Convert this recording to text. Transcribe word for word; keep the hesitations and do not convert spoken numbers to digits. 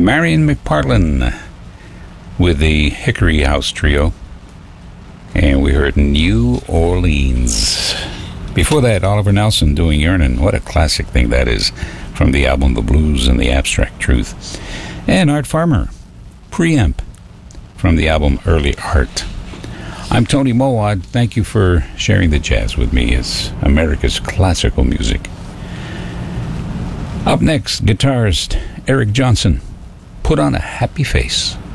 Marion McPartlin with the Hickory House Trio. And we heard New Orleans. Before that, Oliver Nelson doing Yearnin'. What a classic thing that is, from the album The Blues and the Abstract Truth. And Art Farmer, Preamp, from the album Early Art. I'm Tony Mowad. Thank you for sharing the jazz with me. It's America's classical music. Up next, guitarist Eric Johnson. Put on a Happy Face.